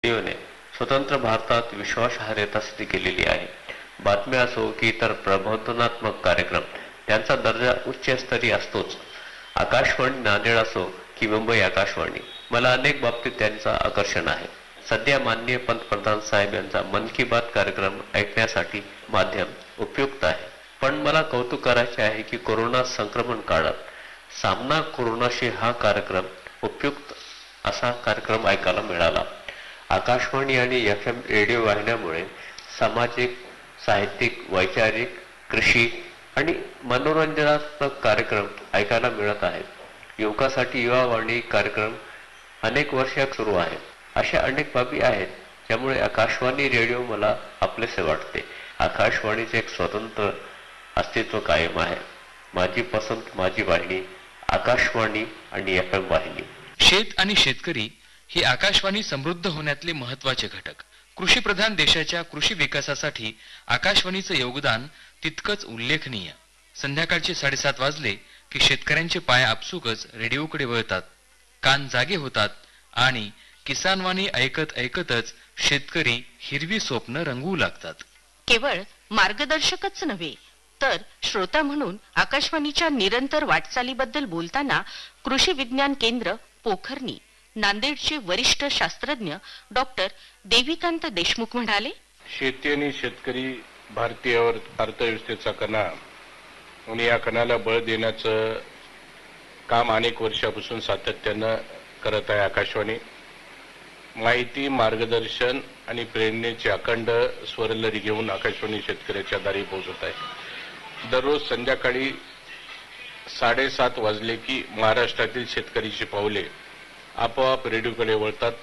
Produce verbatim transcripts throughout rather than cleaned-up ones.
रेडिओने स्वतंत्र भारतात विश्वासार्हता सिद्ध केलेली आहे. बातम्या असो की इतर प्रबोधनात्मक कार्यक्रम त्यांचा दर्जा उच्चस्तरीय असतोच. आकाशवाणी नांदेड असो की मुंबई आकाशवाणी, मला अनेक बाबतीत त्यांचं आकर्षण आहे. सध्या माननीय पंतप्रधान साहेब यांचा मन की बात कार्यक्रम ऐकण्यासाठी माध्यम उपयुक्त आहे. पण मला कौतुक करायचे आहे की कोरोना संक्रमण काळात सामना कोरोनाशी हा कार्यक्रम उपयुक्त असा कार्यक्रम ऐकायला मिळाला. आकाशवाणी आणि एफ एम रेडिओ वाहिन्यामुळे सामाजिक, साहित्यिक, वैचारिक, कृषी आणि मनोरंजनात्मक कार्यक्रम ऐकायला मिळत आहेत. युवकासाठी युवावाणी कार्यक्रम अनेक वर्षात सुरू आहे. अशा अनेक बाबी आहेत ज्यामुळे आकाशवाणी रेडिओ मला आपलेसे वाटते. आकाशवाणीचे एक स्वतंत्र अस्तित्व कायम आहे. माझी पसंत, माझी वाहिनी, आकाशवाणी आणि एफ एम वाहिनी. शेत आणि शेतकरी ही आकाशवाणी समृद्ध होण्यातले महत्वाचे घटक. कृषीप्रधान देशाच्या कृषी विकासासाठी आकाशवाणीचं योगदान तितकंच उल्लेखनीय. संध्याकाळचे साडेसात वाजले की शेतकऱ्यांचे पाय आपसुकच रेडिओकडे वळतात, कान जागे होतात आणि किसानवाणी ऐकत ऐकतच शेतकरी हिरवी स्वप्न रंगवू लागतात. केवळ मार्गदर्शकच नव्हे तर श्रोता म्हणून आकाशवाणीच्या निरंतर वाटचालीबद्दल बोलताना कृषी विज्ञान केंद्र पोखर्णी नांदेडचे वरिष्ठ शास्त्रज्ञ डॉक्टर देविकांत देशमुख म्हणाले, शेती आणि शेतकरी भारतीय अर्थव्यवस्थेचा कणा आणि या कणाला बळ देण्याचं काम अनेक वर्षापासून सातत्यानं करत आहे. आकाशवाणी माहिती, मार्गदर्शन आणि प्रेरणेची अखंड स्वरलहरी घेऊन आकाशवाणी शेतकऱ्याच्या दारी पोहोचत आहे. दररोज संध्याकाळी साडेसात वाजले की महाराष्ट्रातील शेतकरीची पावले आपोआप रेडिओकडे वळतात.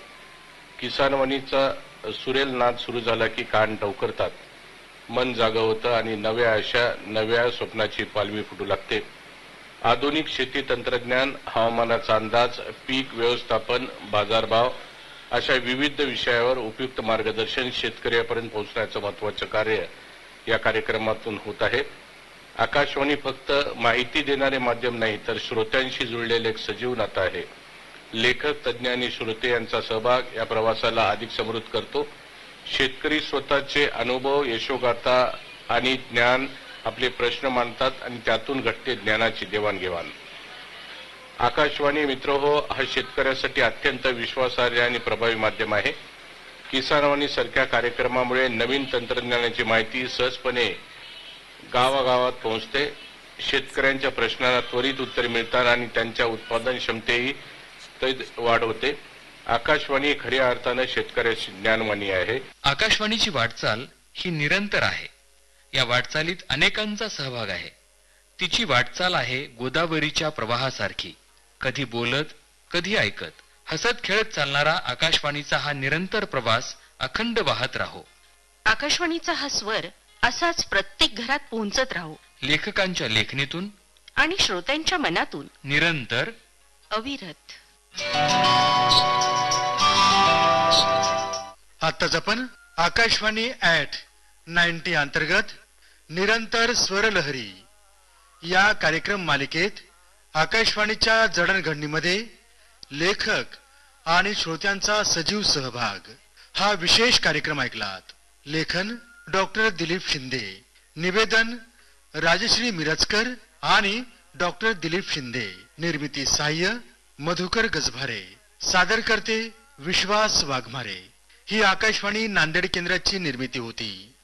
किसानवाणीचा सुरेल नाद सुरू झाला की कान टवकरतात, मन जागं होतं आणि नव्या आशा, नव्या स्वप्नाची पालवी फुटू लागते. आधुनिक शेती तंत्रज्ञान, हवामानाचा अंदाज, पीक व्यवस्थापन, बाजारभाव अशा विविध विषयावर उपयुक्त मार्गदर्शन शेतकऱ्यापर्यंत पोहोचण्याचं महत्त्वाचं कार्य या कार्यक्रमातून होत आहे. आकाशवाणी फक्त माहिती देणारे माध्यम नाही तर श्रोत्यांशी जुळलेले एक सजीव नातं आहे. लेखक, तज्ज्ञ आणि श्रोते यांचा सहभाग या प्रवासाला अधिक समृद्ध करतो. शेतकरी स्वतःचे अनुभव, यशोगाथा आणि ज्ञान, आपले प्रश्न मांडतात आणि त्यातून घडते ज्ञानाची देवाणघेवाण. आकाशवाणी मित्रहो, हा शेतकऱ्यासाठी अत्यंत विश्वासार्ह आणि प्रभावी माध्यम आहे. किसानवाणी सारख्या कार्यक्रमामुळे नवीन तंत्रज्ञानाची माहिती सहजपणे गावागावात पोहोचते. शेतकऱ्यांच्या प्रश्नांना त्वरित उत्तरे मिळतात आणि त्यांच्या उत्पादन क्षमतेही वाढ होते. आकाशवाणी खऱ्या अर्थानं शेतकऱ्याची ज्ञानवाणी आहे. आकाशवाणीची वाटचाल ही निरंतर आहे. या वाटचालीत अनेकांचा सहभाग आहे. तिची वाटचाल आहे गोदावरीच्या प्रवाहासारखी, कधी बोलत, कधी ऐकत, हसत खेळत चालणारा आकाशवाणीचा हा निरंतर प्रवास अखंड वाहत राहो. आकाशवाणीचा हा स्वर असाच प्रत्येक घरात पोहोचत राहो. लेखकांच्या लेखणीतून आणि श्रोत्यांच्या मनातून निरंतर, अविरत. आताच आपण आकाशवाणी ऍट नाईन्टी अंतर्गत निरंतर स्वरलहरी या कार्यक्रम मालिकेत आकाशवाणीच्या जडणघडणीमध्ये लेखक आणि श्रोत्यांचा सजीव सहभाग हा विशेष कार्यक्रम ऐकलात. लेखन डॉक्टर दिलीप शिंदे, निवेदन राजश्री मिरजकर आणि डॉक्टर दिलीप शिंदे, निर्मिती सहाय्य मधुकर गजभारे, सादर करते विश्वास वाघमारे. ही आकाशवाणी नांदेड केंद्राची निर्मिती होती.